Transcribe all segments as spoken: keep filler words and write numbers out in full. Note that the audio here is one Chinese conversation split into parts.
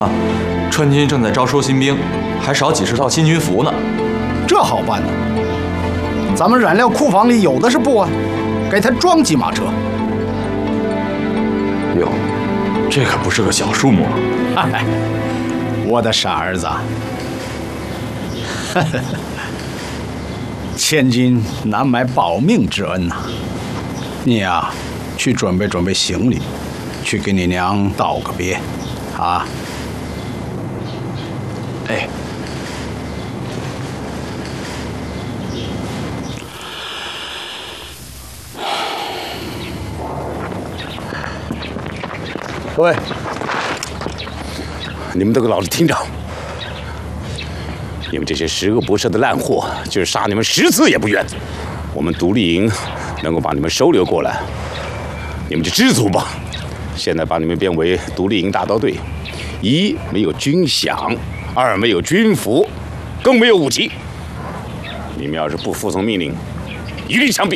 川军正在招收新兵，还少几十套新军服呢。 这好办呢，咱们燃料库房里有的是布啊，给他装几马车。 哟，这可不是个小数目啊！ 哎，我的傻儿子，千金难买保命之恩呐、啊。你呀、啊，去准备准备行李，去给你娘道个别，啊。 哎。 各位，你们都给老子听着！你们这些十恶不赦的烂货，就是杀你们十次也不冤。我们独立营能够把你们收留过来，你们就知足吧。现在把你们编为独立营大刀队，一没有军饷，二没有军服，更没有武器。你们要是不服从命令，一律枪毙。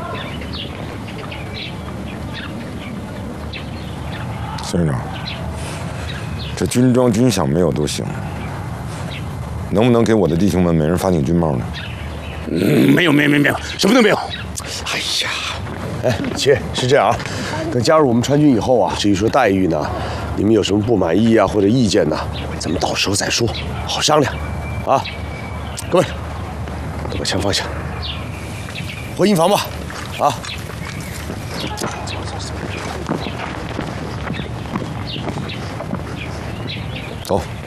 先生，这军装军饷没有都行，能不能给我的弟兄们每人发顶军帽呢？ 嗯，没有，没有，没有，没有，什么都没有。 哎呀，哎，姐，是这样啊，等加入我们川军以后啊，至于说待遇呢，你们有什么不满意啊或者意见呢，咱们到时候再说，好商量，啊，各位，都把枪放下，回营房吧，啊。 走。